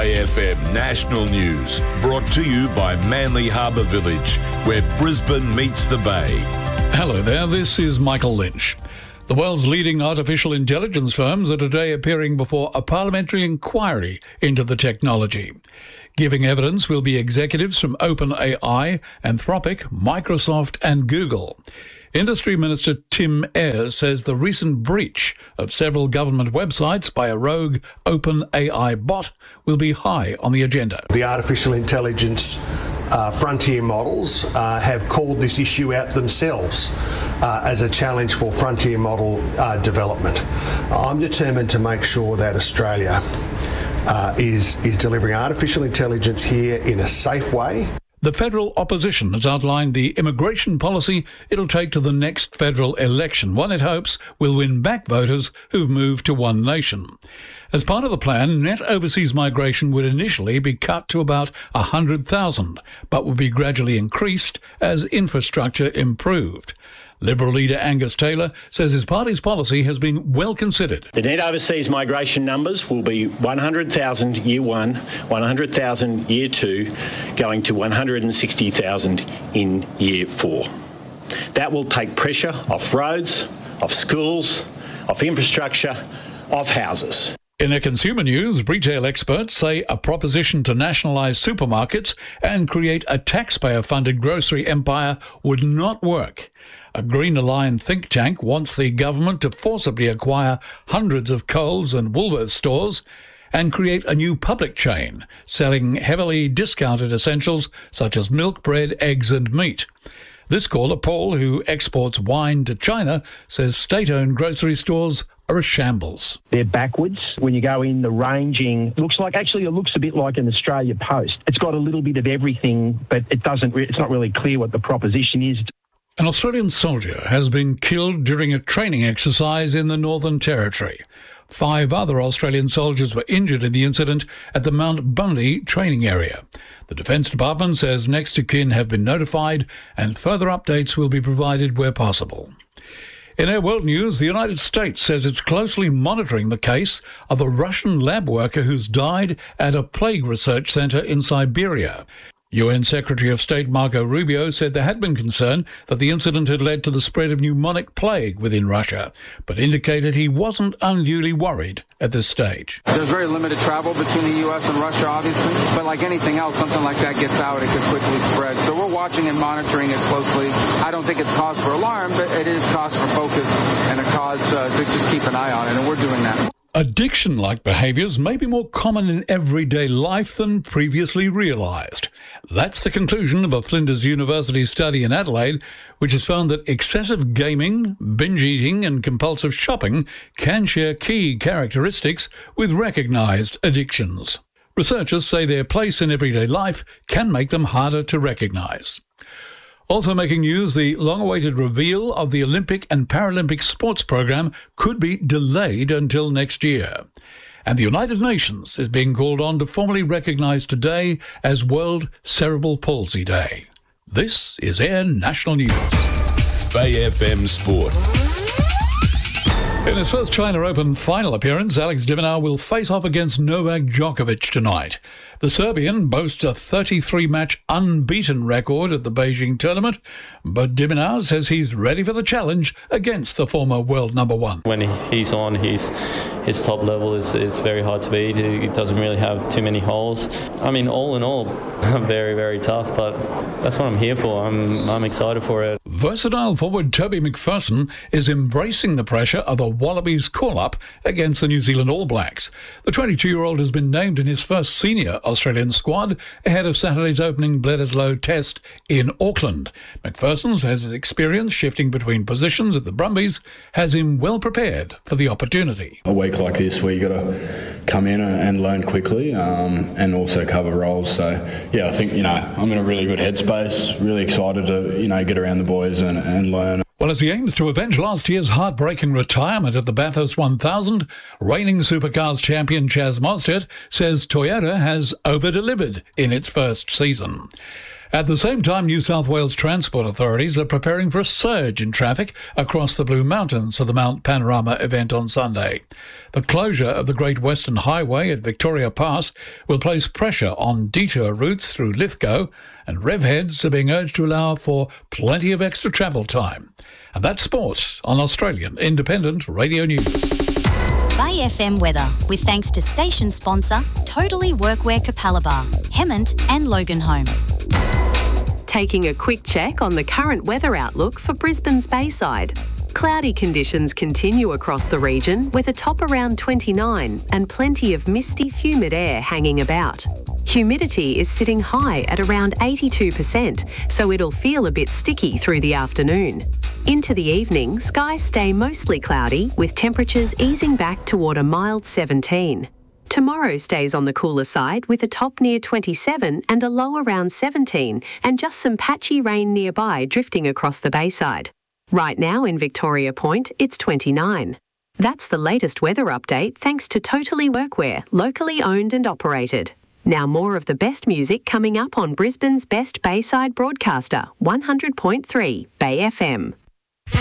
Bay FM National News, brought to you by Manly Harbour Village, where Brisbane meets the Bay. Hello there, this is Michael Lynch. The world's leading artificial intelligence firms are today appearing before a parliamentary inquiry into the technology. Giving evidence will be executives from OpenAI, Anthropic, Microsoft and Google. Industry Minister Tim Ayres says the recent breach of several government websites by a rogue OpenAI bot will be high on the agenda. The artificial intelligence frontier models have called this issue out themselves as a challenge for frontier model development. I'm determined to make sure that Australia is delivering artificial intelligence here in a safe way. The federal opposition has outlined the immigration policy it'll take to the next federal election, one it hopes will win back voters who've moved to One Nation. As part of the plan, net overseas migration would initially be cut to about 100,000, but would be gradually increased as infrastructure improved. Liberal leader Angus Taylor says his party's policy has been well considered. The net overseas migration numbers will be 100,000 year one, 100,000 year two, going to 160,000 in year four. That will take pressure off roads, off schools, off infrastructure, off houses. In their consumer news, retail experts say a proposition to nationalise supermarkets and create a taxpayer-funded grocery empire would not work. A green-aligned think tank wants the government to forcibly acquire hundreds of Coles and Woolworths stores and create a new public chain selling heavily discounted essentials such as milk, bread, eggs and meat. This caller, Paul, who exports wine to China, says state-owned grocery stores are a shambles. They're backwards. When you go in, the ranging looks a bit like an Australia Post. It's got a little bit of everything, but it's not really clear what the proposition is. An Australian soldier has been killed during a training exercise in the Northern Territory. 5 other Australian soldiers were injured in the incident at the Mount Bundy training area. The Defence Department says next of kin have been notified and further updates will be provided where possible. In our world news, the United States says it's closely monitoring the case of a Russian lab worker who's died at a plague research centre in Siberia. UN Secretary of State Marco Rubio said there had been concern that the incident had led to the spread of pneumonic plague within Russia, but indicated he wasn't unduly worried at this stage. There's very limited travel between the U.S. and Russia, obviously, but like anything else, something like that gets out, it could quickly spread. So we're watching and monitoring it closely. I don't think it's cause for alarm, but it is cause for focus and a cause to just keep an eye on it, and we're doing that. Addiction-like behaviours may be more common in everyday life than previously realised. That's the conclusion of a Flinders University study in Adelaide, which has found that excessive gaming, binge eating and compulsive shopping can share key characteristics with recognised addictions. Researchers say their place in everyday life can make them harder to recognise. Also making news, the long-awaited reveal of the Olympic and Paralympic sports program could be delayed until next year. And the United Nations is being called on to formally recognise today as World Cerebral Palsy Day. This is Air National News. Bay FM Sport. In his first China Open final appearance, Alex de Minaur will face off against Novak Djokovic tonight. The Serbian boasts a 33-match unbeaten record at the Beijing tournament, but de Minaur says he's ready for the challenge against the former world number one. When he's on, his top level is very hard to beat. He doesn't really have too many holes. I mean, all in all, very, very tough, but that's what I'm here for. I'm excited for it. Versatile forward Toby McPherson is embracing the pressure of the Wallabies call-up against the New Zealand All Blacks. The 22-year-old has been named in his first senior Australian squad ahead of Saturday's opening Bledisloe test in Auckland. McPherson says his experience shifting between positions at the Brumbies has him well prepared for the opportunity. A week like this where you got to come in and learn quickly and also cover roles. So, yeah, I think, I'm in a really good headspace, really excited to, get around the boys and learn. Well, as he aims to avenge last year's heartbreaking retirement at the Bathurst 1000, reigning Supercars champion Chaz Mostert says Toyota has over-delivered in its first season. At the same time, New South Wales transport authorities are preparing for a surge in traffic across the Blue Mountains for the Mount Panorama event on Sunday. The closure of the Great Western Highway at Victoria Pass will place pressure on detour routes through Lithgow, and rev heads are being urged to allow for plenty of extra travel time. And that's sports on Australian Independent Radio News. Bay FM weather, with thanks to station sponsor Totally Workwear Capalaba, Hemmant and Loganholme. Taking a quick check on the current weather outlook for Brisbane's Bayside. Cloudy conditions continue across the region with a top around 29 and plenty of misty, humid air hanging about. Humidity is sitting high at around 82%, so it'll feel a bit sticky through the afternoon. Into the evening, skies stay mostly cloudy with temperatures easing back toward a mild 17. Tomorrow stays on the cooler side with a top near 27 and a low around 17 and just some patchy rain nearby drifting across the Bayside. Right now in Victoria Point, it's 29. That's the latest weather update thanks to Totally Workwear, locally owned and operated. Now more of the best music coming up on Brisbane's best Bayside broadcaster, 100.3 Bay FM.